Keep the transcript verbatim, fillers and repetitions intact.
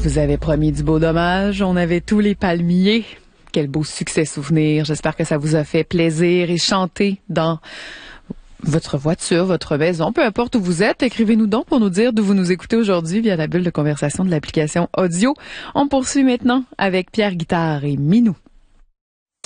vous avais promis du beau dommage. On avait tous les palmiers. Quel beau succès souvenir. J'espère que ça vous a fait plaisir et chanter dans votre voiture, votre maison, peu importe où vous êtes. Écrivez-nous donc pour nous dire d'où vous nous écoutez aujourd'hui via la bulle de conversation de l'application audio. On poursuit maintenant avec Pierre Guitare et Minou.